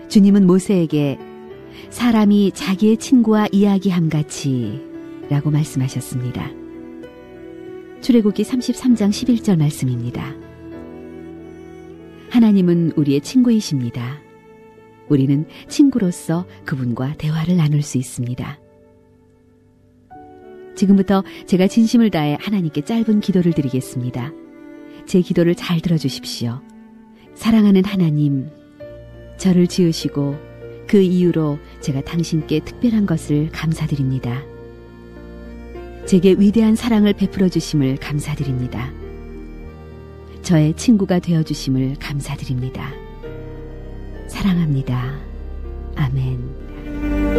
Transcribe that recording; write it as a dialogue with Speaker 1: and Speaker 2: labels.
Speaker 1: 주님은 모세에게 사람이 자기의 친구와 이야기함같이 라고 말씀하셨습니다. 출애굽기 33장 11절 말씀입니다. 하나님은 우리의 친구이십니다. 우리는 친구로서 그분과 대화를 나눌 수 있습니다. 지금부터 제가 진심을 다해 하나님께 짧은 기도를 드리겠습니다. 제 기도를 잘 들어주십시오. 사랑하는 하나님, 저를 지으시고 그 이유로 제가 당신께 특별한 것을 감사드립니다. 제게 위대한 사랑을 베풀어 주심을 감사드립니다. 저의 친구가 되어 주심을 감사드립니다. 사랑합니다. 아멘.